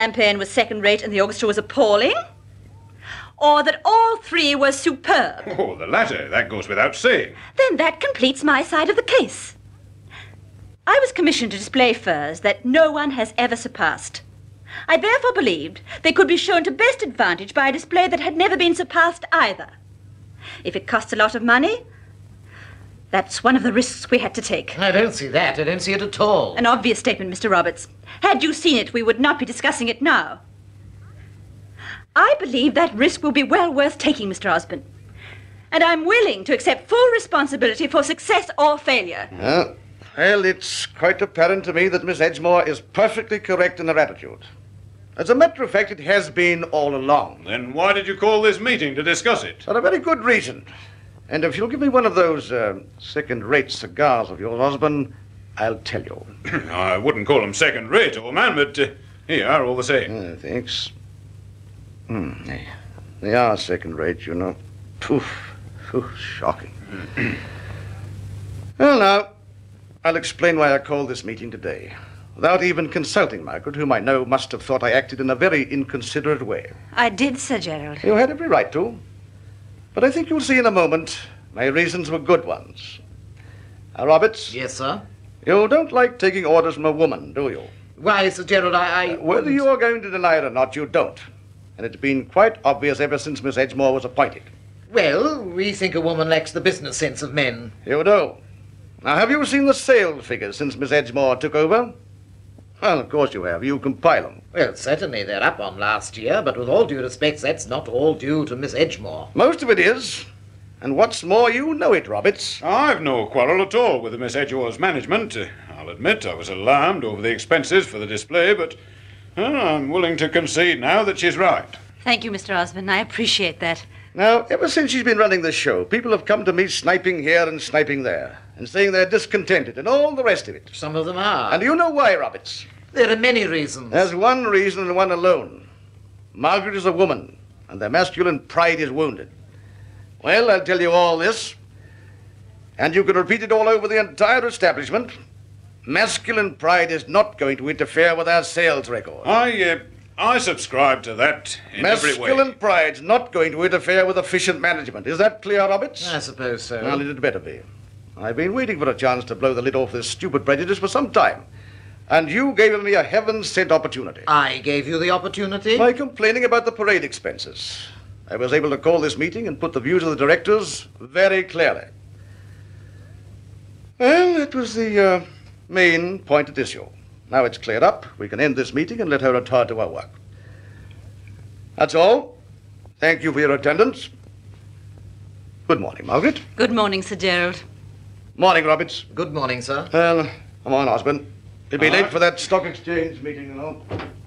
champagne was second-rate and the orchestra was appalling? Or that all three were superb? Oh, the latter. That goes without saying. Then that completes my side of the case. I was commissioned to display furs that no one has ever surpassed. I therefore believed they could be shown to best advantage by a display that had never been surpassed either. If it costs a lot of money, that's one of the risks we had to take. I don't see that. I don't see it at all. An obvious statement, Mr. Roberts. Had you seen it, we would not be discussing it now. I believe that risk will be well worth taking, Mr. Osborne. And I'm willing to accept full responsibility for success or failure. Well, it's quite apparent to me that Miss Edgemore is perfectly correct in her attitude. As a matter of fact, it has been all along. Then why did you call this meeting to discuss it? For a very good reason. And if you'll give me one of those second-rate cigars of yours, Osborne, I'll tell you. I wouldn't call them second-rate, old man, but here you are all the same. Thanks. They are second-rate, you know. Poof. Shocking. Well, now, I'll explain why I called this meeting today. Without even consulting Margaret, whom I know must have thought I acted in a very inconsiderate way. I did, Sir Gerald. You had every right to. But I think you'll see in a moment my reasons were good ones. Now, Roberts. Yes, sir? You don't like taking orders from a woman, do you? Why, Sir Gerald, I whether you're going to deny it or not, you don't. And it's been quite obvious ever since Miss Edgemore was appointed. Well, we think a woman lacks the business sense of men. You do. Now, have you seen the sales figures since Miss Edgemore took over? Well, of course you have. You compile them. Well, certainly they're up on last year, but with all due respect, that's not all due to Miss Edgemore. Most of it is. And what's more, you know it, Roberts. I've no quarrel at all with Miss Edgemore's management. I'll admit I was alarmed over the expenses for the display, but I'm willing to concede now that she's right. Thank you, Mr. Osborne. I appreciate that. Now, ever since she's been running this show, people have come to me sniping here and sniping there, and saying they're discontented and all the rest of it. Some of them are. And do you know why, Roberts? There are many reasons. There's one reason and one alone. Margaret is a woman, and their masculine pride is wounded. Well, I'll tell you all this, and you can repeat it all over the entire establishment. Masculine pride is not going to interfere with our sales record. I subscribe to that in every way. Masculine pride's not going to interfere with efficient management. Is that clear, Roberts? I suppose so. Well, it had better be. I've been waiting for a chance to blow the lid off this stupid prejudice for some time. And you gave me a heaven-sent opportunity. I gave you the opportunity? By complaining about the parade expenses. I was able to call this meeting and put the views of the directors very clearly. Well, that was the main point at issue. Now it's cleared up. We can end this meeting and let her return to her work. That's all. Thank you for your attendance. Good morning, Margaret. Good morning, Sir Gerald. Morning, Roberts. Good morning, sir. Well, come on, Osborne. You'll be All late right. for that stock exchange meeting, you know.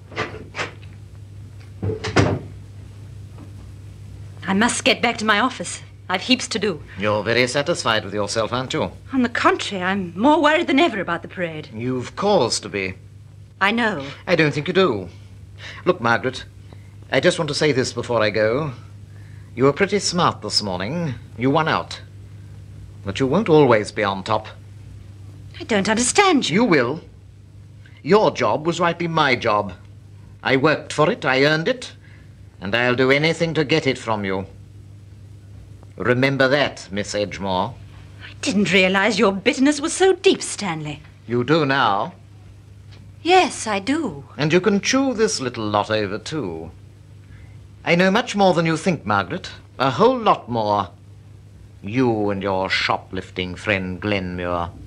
I must get back to my office. I've heaps to do. You're very satisfied with yourself, aren't you? On the contrary, I'm more worried than ever about the parade. You've cause to be. I know. I don't think you do. Look, Margaret, I just want to say this before I go. You were pretty smart this morning. You won out. But you won't always be on top. I don't understand you. You will. Your job was rightly my job. I worked for it, I earned it, and I'll do anything to get it from you. Remember that, Miss Edgemore. I didn't realize your bitterness was so deep, Stanley. You do now. Yes, I do. And you can chew this little lot over, too. I know much more than you think, Margaret. A whole lot more. You and your shoplifting friend Glenmuir.